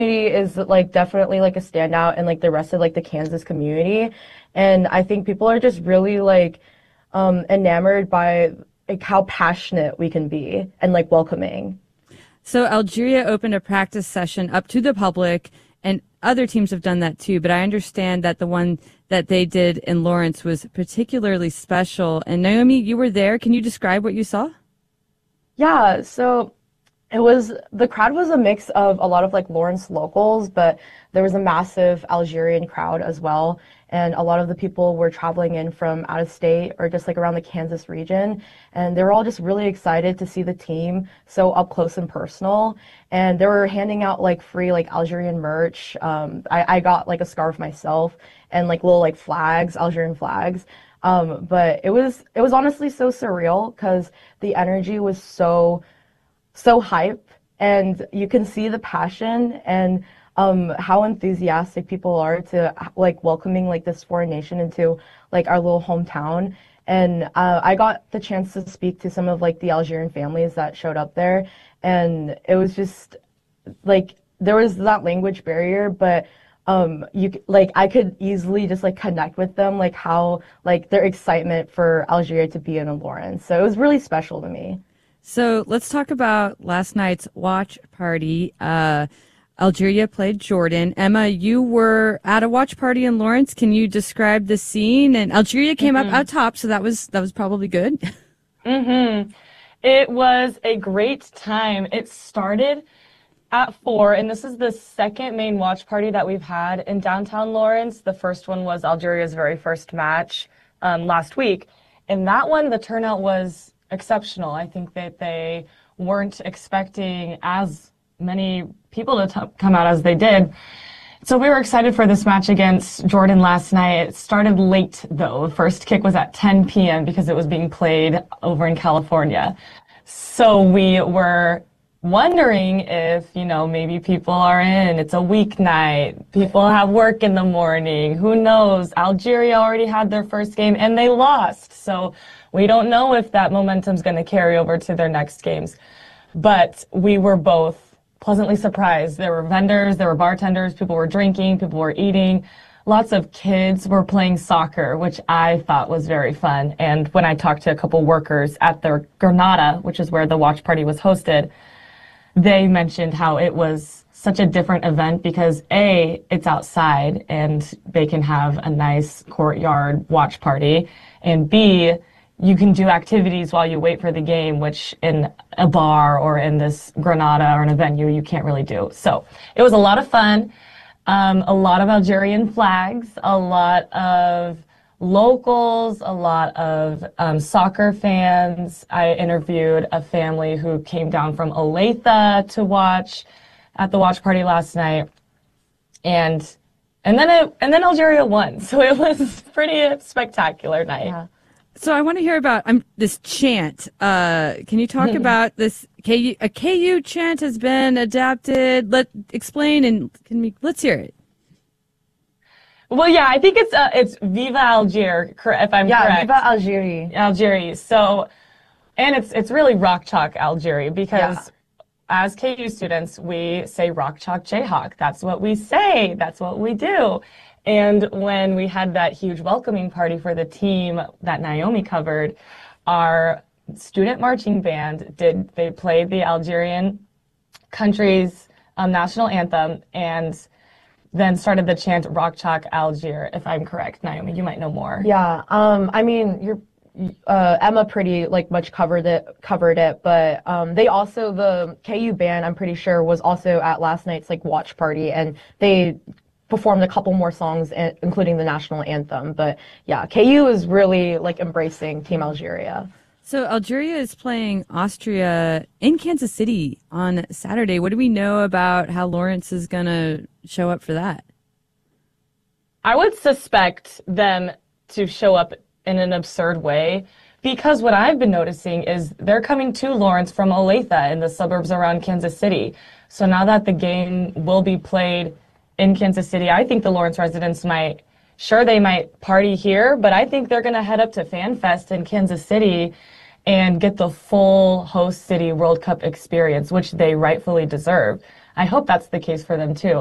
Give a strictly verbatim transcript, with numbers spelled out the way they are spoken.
is like definitely like a standout in like the rest of like the Kansas community. And I think people are just really like um enamored by like how passionate we can be and like welcoming. So Algeria opened a practice session up to the public, and other teams have done that too. But I understand that the one that they did in Lawrence was particularly special. And Naomi, you were there. Can you describe what you saw? Yeah, so it was the crowd was a mix of a lot of like Lawrence locals, but there was a massive Algerian crowd as well. And a lot of the people were traveling in from out of state or just like around the Kansas region. And they were all just really excited to see the team so up close and personal. And they were handing out like free like Algerian merch. Um, I, I got like a scarf myself and like little like flags, Algerian flags. Um, but it was it was honestly so surreal because the energy was so so hype, and you can see the passion and um how enthusiastic people are to like welcoming like this foreign nation into like our little hometown. And uh, I got the chance to speak to some of like the Algerian families that showed up there, and it was just like there was that language barrier, but um you c- like I could easily just like connect with them, like how like their excitement for Algeria to be in Lawrence. So it was really special to me. So let's talk about last night's watch party. Uh, Algeria played Jordan. Emma, you were at a watch party in Lawrence. Can you describe the scene? And Algeria came up out top, so that was that was probably good. Mm-hmm. It was a great time. It started at four, and this is the second main watch party that we've had in downtown Lawrence. The first one was Algeria's very first match um, last week. And that one, the turnout was exceptional. I think that they weren't expecting as many people to t- come out as they did. So we were excited for this match against Jordan last night. It started late, though. The first kick was at ten p.m. because it was being played over in California. So we were wondering if, you know, maybe people are in. It's a weeknight. People have work in the morning. Who knows? Algeria already had their first game and they lost. So we don't know if that momentum's going to carry over to their next games. But we were both pleasantly surprised. There were vendors, there were bartenders, people were drinking, people were eating. Lots of kids were playing soccer, which I thought was very fun. And when I talked to a couple workers at the Granada, which is where the watch party was hosted, they mentioned how it was such a different event because A, it's outside and they can have a nice courtyard watch party, and B, you can do activities while you wait for the game, which in a bar or in this Granada or in a venue you can't really do. So it was a lot of fun, um, a lot of Algerian flags, a lot of locals, a lot of um, soccer fans. I interviewed a family who came down from Olathe to watch at the watch party last night, and and then it and then Algeria won, so it was pretty spectacular night. Yeah. So I want to hear about um, this chant. Uh, can you talk about this? K U, a K U chant has been adapted. Let explain and can we let's hear it. Well, yeah, I think it's uh, it's Viva Algiers, cor- if I'm Yeah, correct. Viva Algeria. Algeria. So, and it's it's really Rock Chalk Algeria because Yeah. as K U students, we say Rock Chalk Jayhawk. That's what we say. That's what we do. And when we had that huge welcoming party for the team that Naomi covered, our student marching band did, they played the Algerian country's um, national anthem and then started the chant Rock Chalk Algiers, if I'm correct. Naomi, you might know more. Yeah, um, I mean, you're uh, Emma pretty like much covered it, covered it, but um, they also the K U band, I'm pretty sure, was also at last night's like watch party, and they performed a couple more songs, i- including the national anthem. But yeah, K U is really like embracing Team Algeria. So Algeria is playing Austria in Kansas City on Saturday. What do we know about how Lawrence is going to show up for that? I would suspect them to show up in an absurd way because what I've been noticing is they're coming to Lawrence from Olathe in the suburbs around Kansas City. So now that the game will be played in Kansas City, I think the Lawrence residents might, sure, they might party here, but I think they're going to head up to Fan Fest in Kansas City and get the full host city World Cup experience, which they rightfully deserve. I hope that's the case for them too.